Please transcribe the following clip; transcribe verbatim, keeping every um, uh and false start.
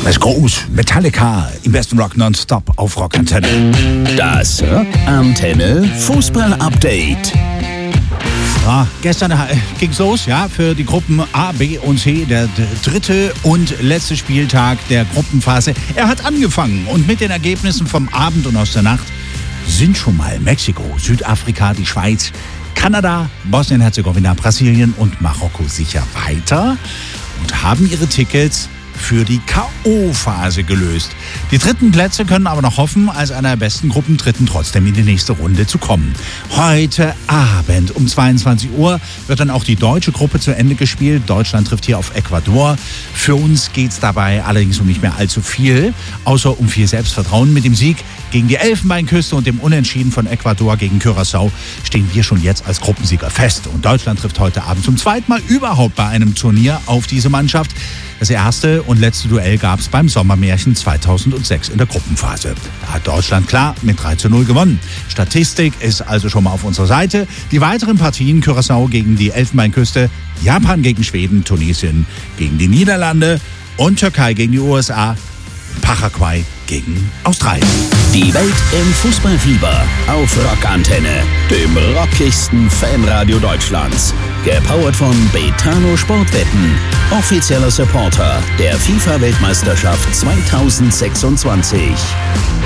ist groß. Metallica im besten Rock nonstop auf Rockantenne. Das Rockantenne Fußball-Update. Ja, gestern äh, ging's los, ja, für die Gruppen A, B und C, der d- dritte und letzte Spieltag der Gruppenphase. Er hat angefangen und mit den Ergebnissen vom Abend und aus der Nacht sind schon mal Mexiko, Südafrika, die Schweiz, Kanada, Bosnien-Herzegowina, Brasilien und Marokko sicher weiter und haben ihre Tickets für die K O-Phase gelöst. Die dritten Plätze können aber noch hoffen, als einer der besten Gruppen Dritten trotzdem in die nächste Runde zu kommen. Heute Abend um zweiundzwanzig Uhr wird dann auch die deutsche Gruppe zu Ende gespielt. Deutschland trifft hier auf Ecuador. Für uns geht es dabei allerdings um nicht mehr allzu viel, außer um viel Selbstvertrauen. Mit dem Sieg gegen die Elfenbeinküste und dem Unentschieden von Ecuador gegen Curaçao stehen wir schon jetzt als Gruppensieger fest. Und Deutschland trifft heute Abend zum zweiten Mal überhaupt bei einem Turnier auf diese Mannschaft. Das erste und letzte Duell gab es beim Sommermärchen zweitausendsechs in der Gruppenphase. Da hat Deutschland klar mit drei zu null gewonnen. Statistik ist also schon mal auf unserer Seite. Die weiteren Partien: Curaçao gegen die Elfenbeinküste, Japan gegen Schweden, Tunesien gegen die Niederlande und Türkei gegen die U S A, Paraguay gegen Australien. Die Welt im Fußballfieber auf Rockantenne, dem rockigsten Fanradio Deutschlands. Gepowert von Betano Sportwetten, offizieller Supporter der FIFA-Weltmeisterschaft zweitausendsechsundzwanzig.